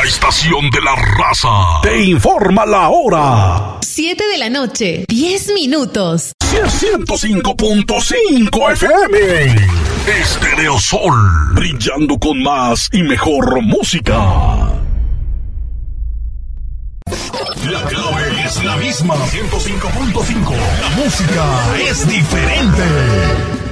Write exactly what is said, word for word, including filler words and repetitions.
estación de la raza te informa la hora. siete de la noche, diez minutos. ciento cinco punto cinco F M. Estéreo Sol, brillando con más y mejor música. La clave es la misma. ciento cinco punto cinco. La música es diferente.